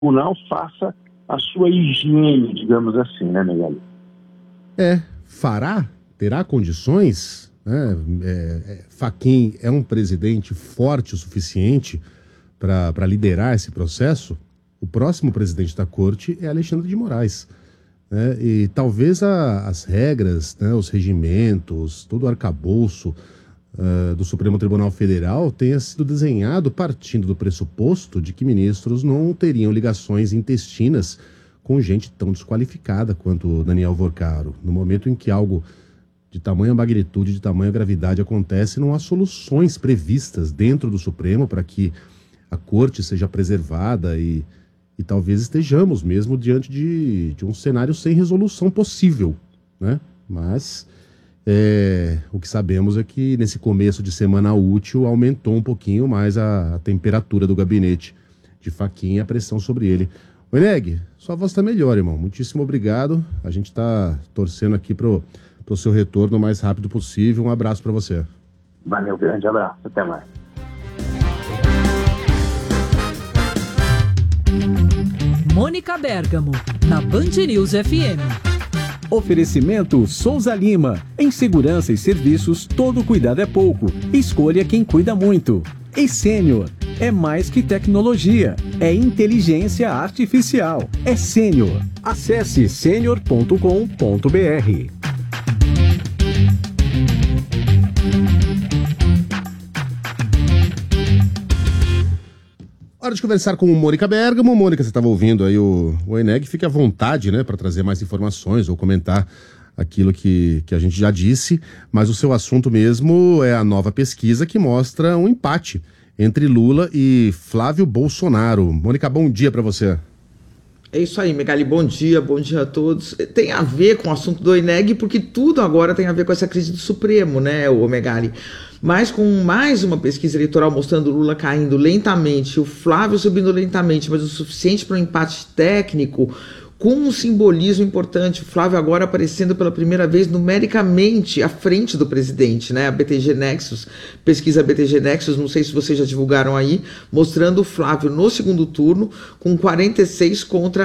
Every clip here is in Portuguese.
tribunal faça a sua higiene, digamos assim, né, Megali? Fará? Terá condições? Fachin é um presidente forte o suficiente para liderar esse processo? O próximo presidente da corte é Alexandre de Moraes. E talvez as regras, os regimentos, todo o arcabouço do Supremo Tribunal Federal tenha sido desenhado partindo do pressuposto de que ministros não teriam ligações intestinas com gente tão desqualificada quanto Daniel Vorcaro. No momento em que algo de tamanha magnitude, de tamanha gravidade acontece, não há soluções previstas dentro do Supremo para que a corte seja preservada e talvez estejamos mesmo diante de um cenário sem resolução possível, né? Mas o que sabemos é que nesse começo de semana útil aumentou um pouquinho mais a temperatura do gabinete de Fachin e a pressão sobre ele. Oineg, sua voz está melhor, irmão. Muitíssimo obrigado. A gente está torcendo aqui pro seu retorno o mais rápido possível. Um abraço para você. Valeu, grande abraço. Até mais. Mônica Bergamo, na Band News FM. Oferecimento Souza Lima. Em segurança e serviços, todo cuidado é pouco. Escolha quem cuida muito. E Sênior. É mais que tecnologia. É inteligência artificial. É Sênior. Acesse senior.com.br. Hora de conversar com Mônica Bergamo. Mônica, você estava ouvindo aí o Oineg, fique à vontade, né, para trazer mais informações ou comentar aquilo que a gente já disse, mas o seu assunto mesmo é a nova pesquisa que mostra um empate entre Lula e Flávio Bolsonaro. Mônica, bom dia para você. É isso aí, Megali, bom dia a todos. Tem a ver com o assunto do Oineg, porque tudo agora tem a ver com essa crise do Supremo, né, o Megali? Mas com mais uma pesquisa eleitoral mostrando o Lula caindo lentamente, o Flávio subindo lentamente, mas o suficiente para um empate técnico, com um simbolismo importante. O Flávio agora aparecendo pela primeira vez numericamente à frente do presidente, né? A BTG Nexus, pesquisa BTG Nexus, não sei se vocês já divulgaram aí, mostrando o Flávio no segundo turno com 46 contra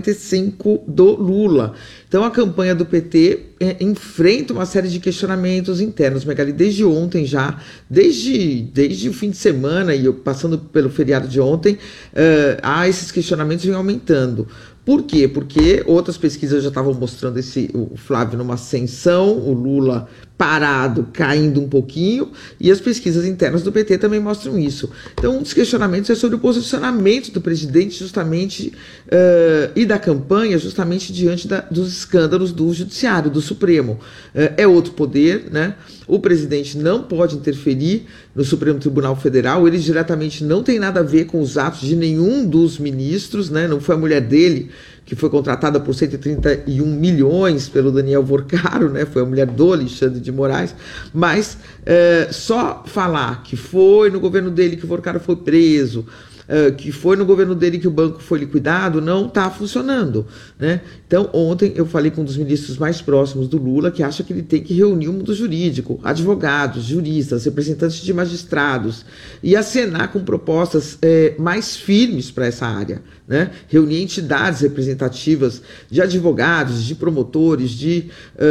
45 do Lula. Então a campanha do PT enfrenta uma série de questionamentos internos, Megali, desde ontem já, desde o fim de semana e passando pelo feriado de ontem, há esses questionamentos vêm aumentando. Por quê? Porque outras pesquisas já estavam mostrando o Flávio numa ascensão, o Lula parado, caindo um pouquinho, e as pesquisas internas do PT também mostram isso. Então, um dos questionamentos é sobre o posicionamento do presidente justamente e da campanha justamente diante dos escândalos do Judiciário, do Supremo. É outro poder, né? O presidente não pode interferir no Supremo Tribunal Federal, ele diretamente não tem nada a ver com os atos de nenhum dos ministros, né? Não foi a mulher dele que foi contratada por 131 milhões pelo Daniel Vorcaro, né? Foi a mulher do Alexandre de Moraes, mas só falar que foi no governo dele que o Vorcaro foi preso, que foi no governo dele que o banco foi liquidado, não está funcionando, né? Então, ontem eu falei com um dos ministros mais próximos do Lula, que acha que ele tem que reunir o mundo jurídico, advogados, juristas, representantes de magistrados, e acenar com propostas mais firmes para essa área, né? Reunir entidades representativas de advogados, de promotores, de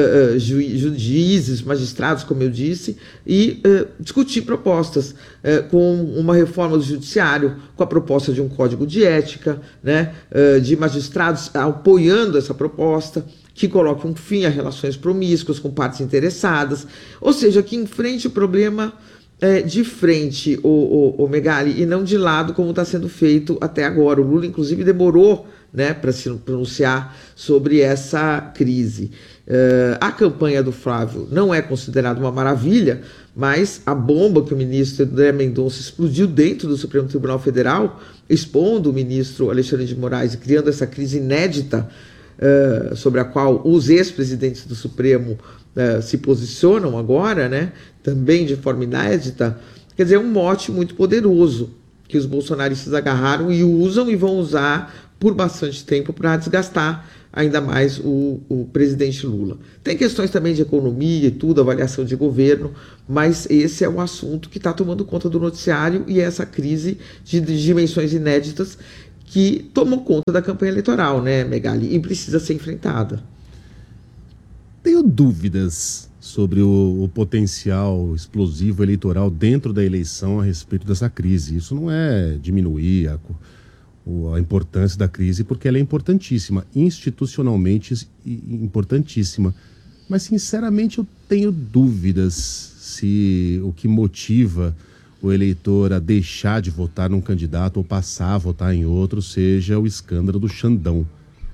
juízes, magistrados, como eu disse, e discutir propostas com uma reforma do judiciário, com a proposta de um código de ética, né, de magistrados apoiando essa proposta, que coloque um fim a relações promíscuas com partes interessadas, ou seja, que enfrente o problema de frente, o Megali, e não de lado como está sendo feito até agora. O Lula, inclusive, demorou, né, para se pronunciar sobre essa crise. A campanha do Flávio não é considerada uma maravilha, mas a bomba que o ministro André Mendonça explodiu dentro do Supremo Tribunal Federal, expondo o ministro Alexandre de Moraes e criando essa crise inédita sobre a qual os ex-presidentes do Supremo se posicionam agora, né, também de forma inédita, quer dizer, é um mote muito poderoso que os bolsonaristas agarraram e usam e vão usar por bastante tempo para desgastar ainda mais o presidente Lula. Tem questões também de economia e tudo, avaliação de governo, mas esse é o assunto que está tomando conta do noticiário e essa crise de dimensões inéditas que tomou conta da campanha eleitoral, né, Megali? E precisa ser enfrentada. Tenho dúvidas sobre o potencial explosivo eleitoral dentro da eleição a respeito dessa crise. Isso não é diminuir a importância da crise, porque ela é importantíssima, institucionalmente importantíssima. Mas, sinceramente, eu tenho dúvidas se o que motiva o eleitor a deixar de votar num candidato ou passar a votar em outro seja o escândalo do Xandão.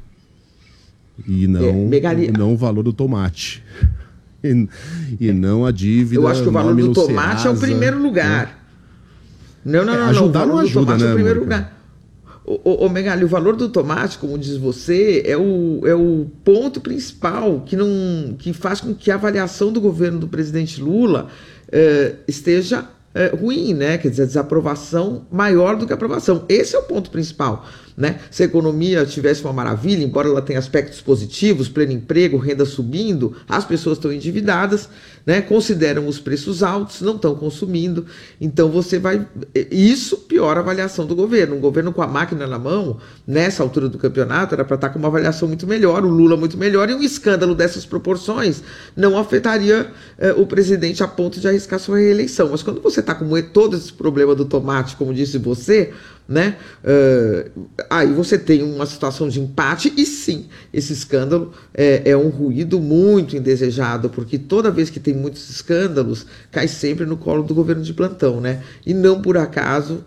E não o valor do tomate. E não a dívida. Eu acho que o valor do tomate é o primeiro lugar. Não. Ajudar não ajuda, né? É o primeiro lugar. Ô Megali, o valor do tomate, como diz você, é o ponto principal que faz com que a avaliação do governo do presidente Lula esteja ruim, né? Quer dizer, a desaprovação maior do que a aprovação. Esse é o ponto principal, né? Se a economia tivesse uma maravilha, embora ela tenha aspectos positivos, pleno emprego, renda subindo, as pessoas estão endividadas, né? Consideram os preços altos, não estão consumindo, então isso piora a avaliação do governo. Um governo com a máquina na mão, nessa altura do campeonato, era para estar com uma avaliação muito melhor, o Lula muito melhor, e um escândalo dessas proporções não afetaria o presidente a ponto de arriscar sua reeleição. Mas quando você está com todo esse problema do tomate, como disse você, né? Aí você tem uma situação de empate, e sim, esse escândalo é um ruído muito indesejado, porque toda vez que tem muitos escândalos, cai sempre no colo do governo de plantão, né? E não por acaso,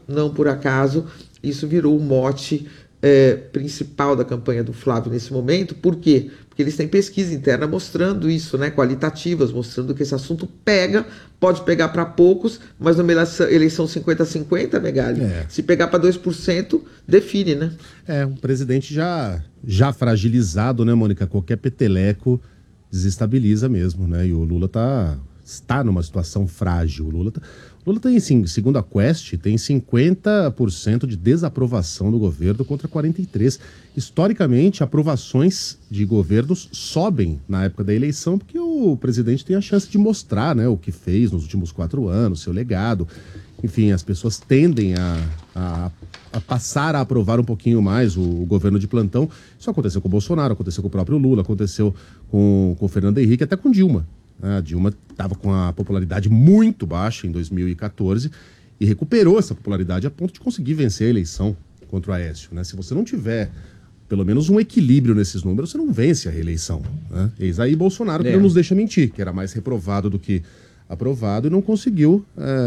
isso virou o mote principal da campanha do Flávio nesse momento. Por quê? Porque eles têm pesquisa interna mostrando isso, né? Qualitativas, mostrando que esse assunto pode pegar para poucos, mas numa eleição 50-50, Megali, se pegar para 2%, define, né? Um presidente já fragilizado, né, Mônica? Qualquer peteleco desestabiliza mesmo, né? E o Lula está numa situação frágil. O Lula tem, sim, segundo a Quest, tem 50% de desaprovação do governo contra 43%. Historicamente, aprovações de governos sobem na época da eleição, porque o presidente tem a chance de mostrar, né, o que fez nos últimos 4 anos, seu legado. Enfim, as pessoas tendem a passar a aprovar um pouquinho mais o governo de plantão. Isso aconteceu com o Bolsonaro, aconteceu com o próprio Lula, aconteceu com o Fernando Henrique, até com Dilma. A Dilma estava com a popularidade muito baixa em 2014 e recuperou essa popularidade a ponto de conseguir vencer a eleição contra o Aécio, né? Se você não tiver pelo menos um equilíbrio nesses números, você não vence a reeleição, né? Eis aí Bolsonaro, que não nos deixa mentir, que era mais reprovado do que aprovado e não conseguiu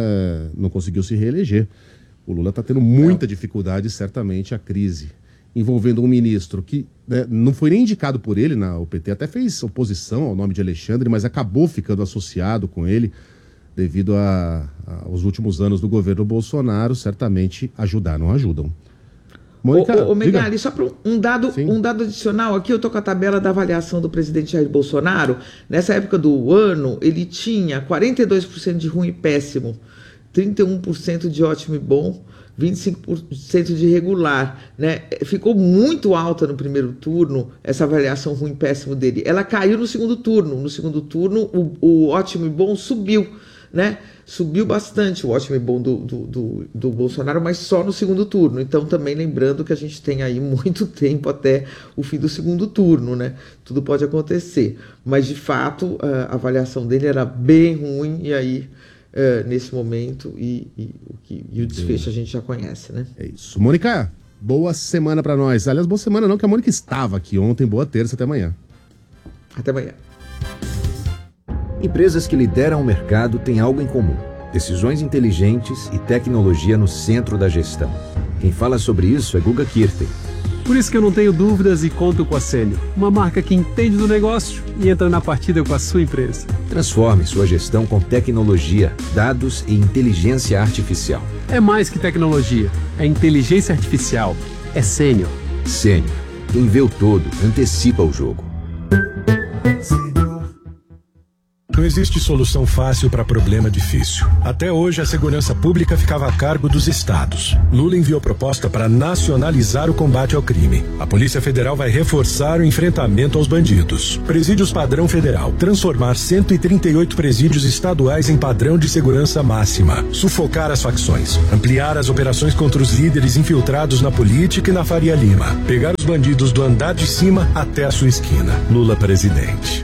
se reeleger. O Lula está tendo muita dificuldade, certamente, a crise envolvendo um ministro que, né, não foi nem indicado por ele, o PT até fez oposição ao nome de Alexandre, mas acabou ficando associado com ele devido aos últimos anos do governo Bolsonaro. Certamente não ajudam. Mônica, ô Megali, só para um dado adicional aqui, eu estou com a tabela da avaliação do presidente Jair Bolsonaro. Nessa época do ano, ele tinha 42% de ruim e péssimo, 31% de ótimo e bom, 25% de regular, né? Ficou muito alta no primeiro turno essa avaliação ruim e péssimo dele. Ela caiu no segundo turno. No segundo turno, o ótimo e bom subiu, né? Subiu bastante o ótimo e bom do Bolsonaro, mas só no segundo turno. Então, também lembrando que a gente tem aí muito tempo até o fim do segundo turno, né? Tudo pode acontecer. Mas, de fato, a avaliação dele era bem ruim, e aí nesse momento, e o desfecho a gente já conhece, né? É isso. Mônica, boa semana pra nós. Aliás, boa semana não, que a Mônica estava aqui ontem. Boa terça, até amanhã. Até amanhã. Empresas que lideram o mercado têm algo em comum: decisões inteligentes e tecnologia no centro da gestão. Quem fala sobre isso é Guga Kirten. Por isso que eu não tenho dúvidas e conto com a Sênior, uma marca que entende do negócio e entra na partida com a sua empresa. Transforme sua gestão com tecnologia, dados e inteligência artificial. É mais que tecnologia, é inteligência artificial, é Sênior. Sênior, quem vê o todo, antecipa o jogo. Não existe solução fácil para problema difícil. Até hoje, a segurança pública ficava a cargo dos estados. Lula enviou proposta para nacionalizar o combate ao crime. A Polícia Federal vai reforçar o enfrentamento aos bandidos. Presídios padrão federal. Transformar 138 presídios estaduais em padrão de segurança máxima. Sufocar as facções. Ampliar as operações contra os líderes infiltrados na política e na Faria Lima. Pegar os bandidos do andar de cima até a sua esquina. Lula presidente.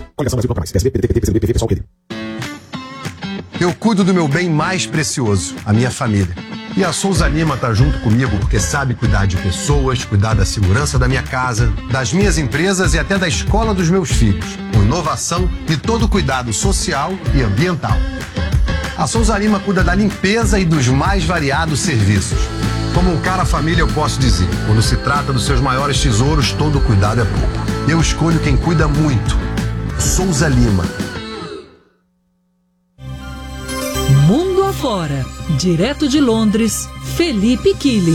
Eu cuido do meu bem mais precioso, a minha família. E a Souza Lima tá junto comigo porque sabe cuidar de pessoas, cuidar da segurança da minha casa, das minhas empresas e até da escola dos meus filhos, com inovação e todo cuidado social e ambiental. A Souza Lima cuida da limpeza e dos mais variados serviços. Como um cara família, eu posso dizer, quando se trata dos seus maiores tesouros, todo cuidado é pouco. Eu escolho quem cuida muito. Souza Lima. Mundo afora, direto de Londres, Felipe Killing.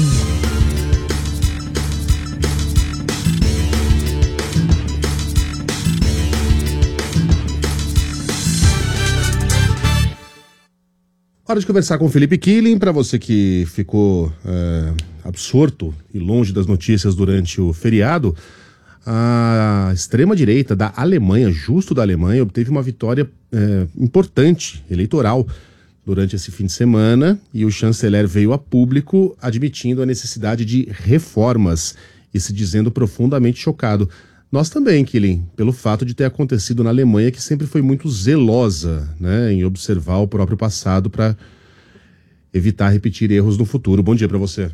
Hora de conversar com o Felipe Killing. Para você que ficou absorto e longe das notícias durante o feriado, a extrema-direita da Alemanha, justo da Alemanha, obteve uma vitória importante, eleitoral, durante esse fim de semana, e o chanceler veio a público admitindo a necessidade de reformas e se dizendo profundamente chocado. Nós também, Killing, pelo fato de ter acontecido na Alemanha, que sempre foi muito zelosa, né, em observar o próprio passado para evitar repetir erros no futuro. Bom dia para você.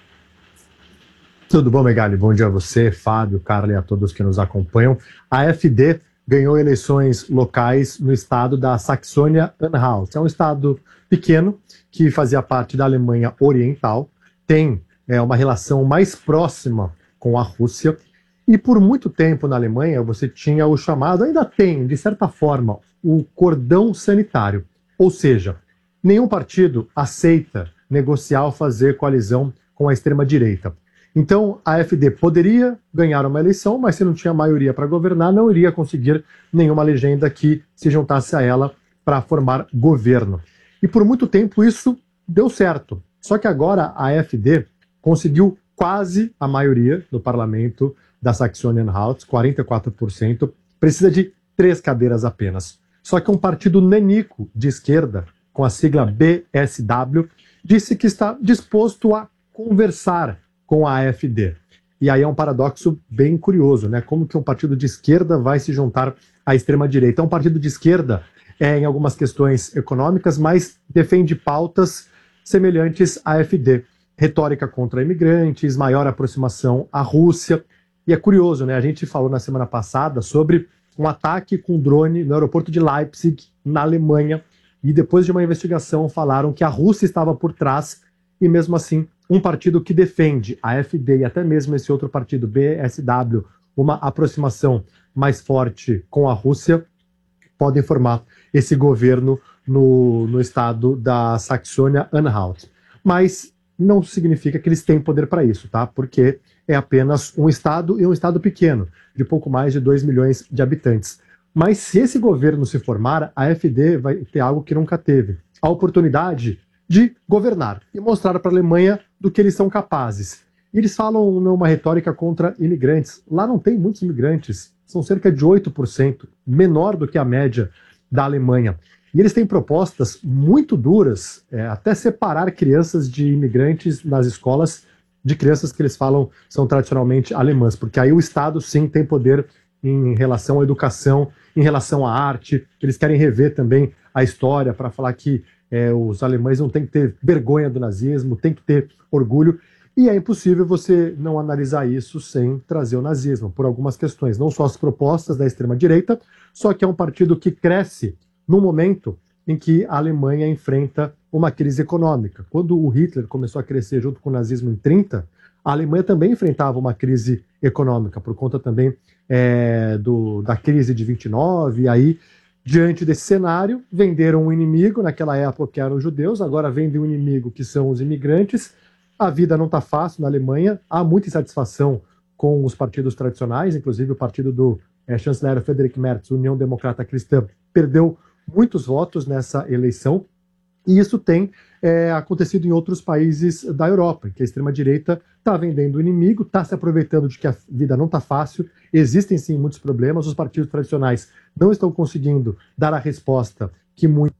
Tudo bom, Megali? Bom dia a você, Fábio, Carla e a todos que nos acompanham. A AfD ganhou eleições locais no estado da Saxônia-Anhalt. É um estado pequeno que fazia parte da Alemanha Oriental, tem uma relação mais próxima com a Rússia, e por muito tempo na Alemanha você tinha o chamado, ainda tem, de certa forma, o cordão sanitário. Ou seja, nenhum partido aceita negociar ou fazer coalizão com a extrema-direita. Então, a AfD poderia ganhar uma eleição, mas se não tinha maioria para governar, não iria conseguir nenhuma legenda que se juntasse a ela para formar governo. E por muito tempo isso deu certo. Só que agora a AfD conseguiu quase a maioria no parlamento da Saxônia-Anhalt, 44%, precisa de 3 cadeiras apenas. Só que um partido nanico de esquerda, com a sigla BSW, disse que está disposto a conversar com a AfD. E aí é um paradoxo bem curioso, né? Como que um partido de esquerda vai se juntar à extrema-direita? É um partido de esquerda em algumas questões econômicas, mas defende pautas semelhantes à AfD. Retórica contra imigrantes, maior aproximação à Rússia. E é curioso, né? A gente falou na semana passada sobre um ataque com drone no aeroporto de Leipzig, na Alemanha, e depois de uma investigação falaram que a Rússia estava por trás, e mesmo assim um partido que defende, a AfD e até mesmo esse outro partido, BSW, uma aproximação mais forte com a Rússia, podem formar esse governo no estado da Saxônia-Anhalt. Mas não significa que eles têm poder para isso, tá? Porque é apenas um estado e um estado pequeno, de pouco mais de 2 milhões de habitantes. Mas se esse governo se formar, a AfD vai ter algo que nunca teve, a oportunidade de governar e mostrar para a Alemanha do que eles são capazes. E eles falam numa retórica contra imigrantes. Lá não tem muitos imigrantes, são cerca de 8%, menor do que a média da Alemanha. E eles têm propostas muito duras, até separar crianças de imigrantes nas escolas de crianças que eles falam são tradicionalmente alemãs, porque aí o Estado sim tem poder em relação à educação, em relação à arte. Eles querem rever também a história para falar que os alemães não têm que ter vergonha do nazismo, tem que ter orgulho, e é impossível você não analisar isso sem trazer o nazismo, por algumas questões, não só as propostas da extrema-direita, só que é um partido que cresce num momento em que a Alemanha enfrenta uma crise econômica. Quando o Hitler começou a crescer junto com o nazismo em 30, a Alemanha também enfrentava uma crise econômica, por conta também da crise de 29, e aí, diante desse cenário, venderam um inimigo, naquela época que eram os judeus, agora vendem um inimigo que são os imigrantes. A vida não está fácil na Alemanha, há muita insatisfação com os partidos tradicionais, inclusive o partido do chanceler Friedrich Merz, União Democrata Cristã, perdeu muitos votos nessa eleição, e isso tem acontecido em outros países da Europa, em que a extrema-direita está vendendo o inimigo, está se aproveitando de que a vida não está fácil, existem sim muitos problemas, os partidos tradicionais não estão conseguindo dar a resposta que muitos...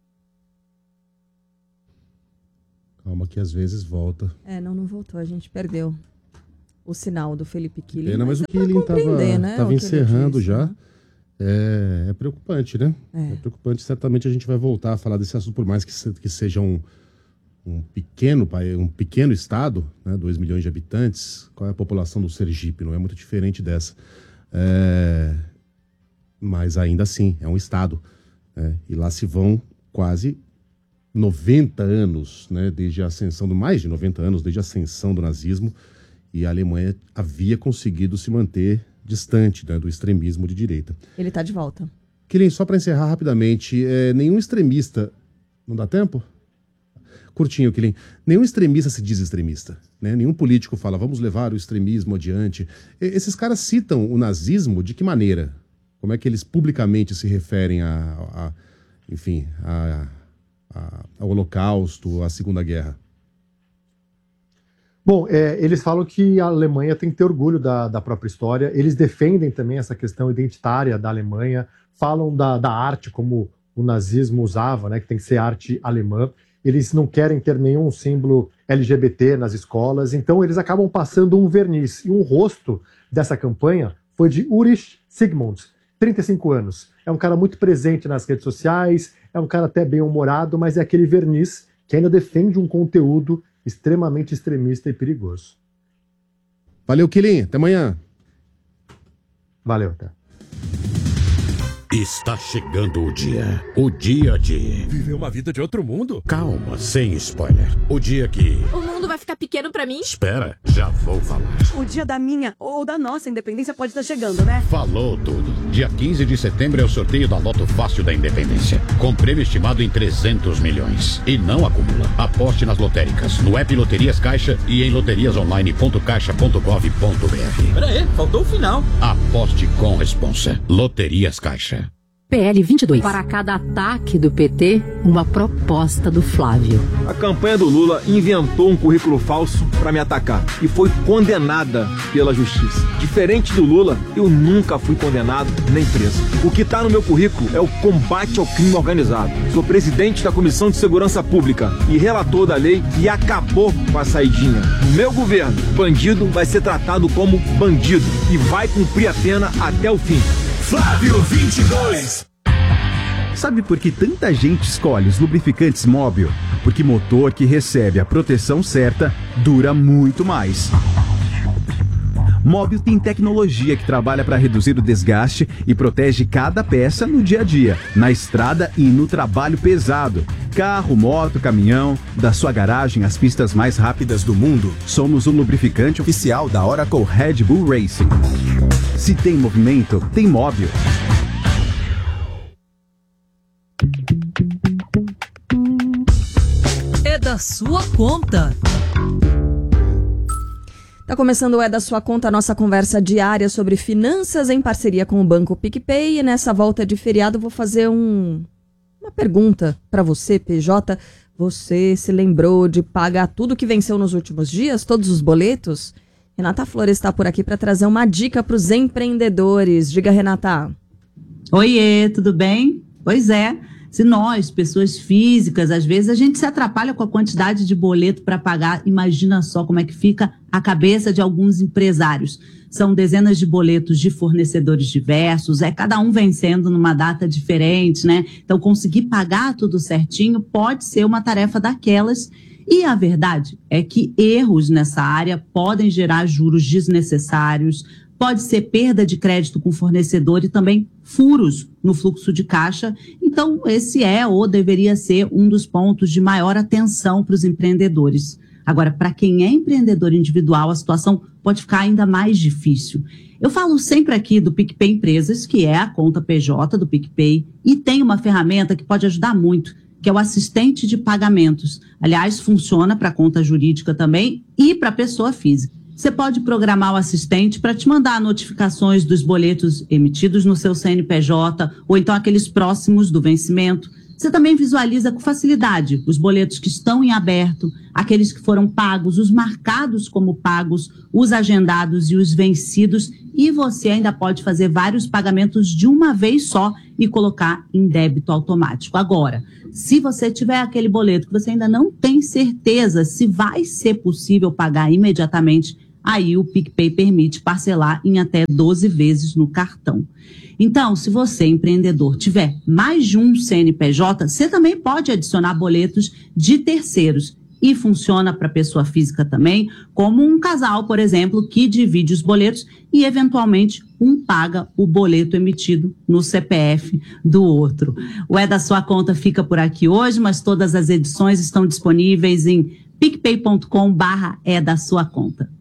Calma que às vezes volta. Não voltou, a gente perdeu o sinal do Felipe Killing. Pena, mas o Killing estava encerrando já. É preocupante, né? É preocupante. Certamente a gente vai voltar a falar desse assunto, por mais que seja um pequeno estado, né? 2 milhões de habitantes. Qual é a população do Sergipe? Não é muito diferente dessa. Mas ainda assim, é um estado. E lá se vão quase 90 anos, né? Desde a ascensão, mais de 90 anos, desde a ascensão do nazismo. E a Alemanha havia conseguido se manter distante, né, do extremismo de direita. Ele está de volta. Killing, só para encerrar rapidamente, nenhum extremista... Não dá tempo? Curtinho, Killing. Nenhum extremista se diz extremista, né? Nenhum político fala, vamos levar o extremismo adiante. Esses caras citam o nazismo de que maneira? Como é que eles publicamente se referem ao Holocausto, à Segunda Guerra? Bom, eles falam que a Alemanha tem que ter orgulho da própria história, eles defendem também essa questão identitária da Alemanha, falam da arte como o nazismo usava, né, que tem que ser arte alemã, eles não querem ter nenhum símbolo LGBT nas escolas, então eles acabam passando um verniz. E um rosto dessa campanha foi de Ulrich Zygmunt, 35 anos. É um cara muito presente nas redes sociais, é um cara até bem-humorado, mas é aquele verniz que ainda defende um conteúdo extremamente extremista e perigoso. Valeu, Killing. Até amanhã. Valeu, até. Está chegando o dia de... Viver uma vida de outro mundo? Calma, sem spoiler. O dia que... O mundo vai ficar pequeno pra mim? Espera, já vou falar. O dia da minha ou da nossa independência pode estar chegando, né? Falou tudo. Dia 15 de setembro é o sorteio da Loto Fácil da Independência, com prêmio estimado em 300 milhões. E não acumula. Aposte nas lotéricas, no app Loterias Caixa e em loteriasonline.caixa.gov.br. Peraí, faltou o final. Aposte com responsa. Loterias Caixa. PL 22. Para cada ataque do PT, uma proposta do Flávio. A campanha do Lula inventou um currículo falso para me atacar e foi condenada pela justiça. Diferente do Lula, eu nunca fui condenado nem preso. O que está no meu currículo é o combate ao crime organizado. Sou presidente da Comissão de Segurança Pública e relator da lei que acabou com a saidinha. No meu governo, bandido vai ser tratado como bandido e vai cumprir a pena até o fim. Flávio 22. Sabe por que tanta gente escolhe os lubrificantes Móbil? Porque motor que recebe a proteção certa dura muito mais. Móbil tem tecnologia que trabalha para reduzir o desgaste e protege cada peça no dia a dia, na estrada e no trabalho pesado. Carro, moto, caminhão, da sua garagem às pistas mais rápidas do mundo, somos o lubrificante oficial da Oracle Red Bull Racing. Se tem movimento, tem Móbil. É da sua conta. Tá começando o É da Sua Conta, a nossa conversa diária sobre finanças em parceria com o Banco PicPay. E nessa volta de feriado vou fazer uma pergunta para você, PJ. Você se lembrou de pagar tudo que venceu nos últimos dias? Todos os boletos? Renata Flores está por aqui para trazer uma dica para os empreendedores. Diga, Renata. Oiê, tudo bem? Pois é. Se nós, pessoas físicas, às vezes a gente se atrapalha com a quantidade de boleto para pagar, imagina só como é que fica a cabeça de alguns empresários. São dezenas de boletos de fornecedores diversos, cada um vencendo numa data diferente, né? Então, conseguir pagar tudo certinho pode ser uma tarefa daquelas. E a verdade é que erros nessa área podem gerar juros desnecessários, pode ser perda de crédito com fornecedor e também furos no fluxo de caixa. Então, esse é ou deveria ser um dos pontos de maior atenção para os empreendedores. Agora, para quem é empreendedor individual, a situação pode ficar ainda mais difícil. Eu falo sempre aqui do PicPay Empresas, que é a conta PJ do PicPay, e tem uma ferramenta que pode ajudar muito, que é o assistente de pagamentos. Aliás, funciona para conta jurídica também e para pessoa física. Você pode programar o assistente para te mandar notificações dos boletos emitidos no seu CNPJ ou então aqueles próximos do vencimento. Você também visualiza com facilidade os boletos que estão em aberto, aqueles que foram pagos, os marcados como pagos, os agendados e os vencidos, e você ainda pode fazer vários pagamentos de uma vez só e colocar em débito automático. Agora, se você tiver aquele boleto que você ainda não tem certeza se vai ser possível pagar imediatamente, aí o PicPay permite parcelar em até 12 vezes no cartão. Então, se você, empreendedor, tiver mais de um CNPJ, você também pode adicionar boletos de terceiros. E funciona para pessoa física também, como um casal, por exemplo, que divide os boletos e, eventualmente, um paga o boleto emitido no CPF do outro. O É da Sua Conta fica por aqui hoje, mas todas as edições estão disponíveis em picpay.com/é da sua conta.